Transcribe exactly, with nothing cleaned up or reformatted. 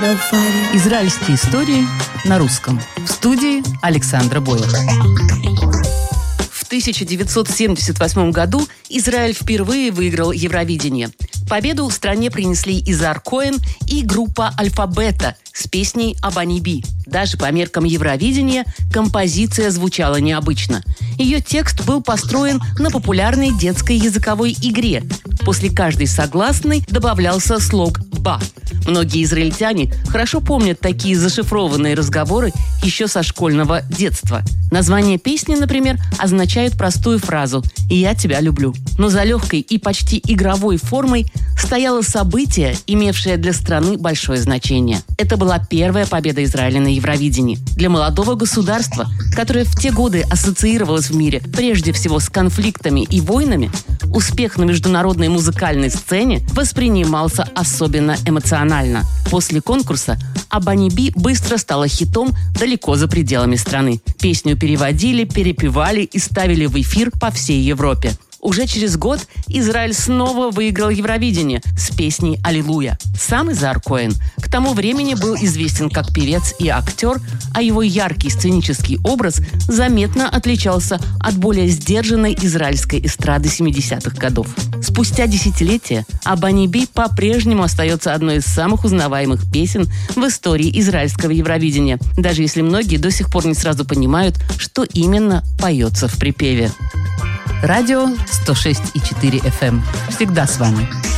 Израильские истории на русском. В студии Александра Бойко. В тысяча девятьсот семьдесят восьмом году Израиль впервые выиграл Евровидение. Победу стране принесли Изар Коэн и группа «Альфа-Бета» с песней «Абани Би». Даже по меркам Евровидения композиция звучала необычно. Ее текст был построен на популярной детской языковой игре. После каждой согласной добавлялся слог «ба». Многие израильтяне хорошо помнят такие зашифрованные разговоры еще со школьного детства. Название песни, например, означает простую фразу «Я тебя люблю». Но за легкой и почти игровой формой стояло событие, имевшее для страны большое значение. Это была первая победа Израиля на Евровидении. Для молодого государства, которое в те годы ассоциировалось в мире прежде всего с конфликтами и войнами, успех на международной музыкальной сцене воспринимался особенно эмоционально. После конкурса «Абани Би» быстро стала хитом далеко за пределами страны. Песню переводили, перепевали и ставили в эфир по всей Европе. Уже через год Израиль снова выиграл Евровидение с песней «Аллилуйя». Сам Изар Коэн к тому времени был известен как певец и актер, а его яркий сценический образ заметно отличался от более сдержанной израильской эстрады семидесятых годов. Спустя десятилетия «Абани Би» по-прежнему остается одной из самых узнаваемых песен в истории израильского Евровидения, даже если многие до сих пор не сразу понимают, что именно поется в припеве. Радио сто шесть и четыре эф эм. Всегда с вами.